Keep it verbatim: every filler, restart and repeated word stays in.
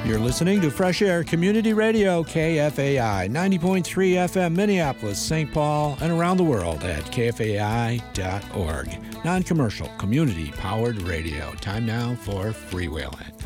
You're listening to Fresh Air Community Radio, K F A I, ninety point three F M, Minneapolis, Saint Paul, and around the world at K F A I dot org. Non-commercial, community-powered radio. Time now for Freewheelin'.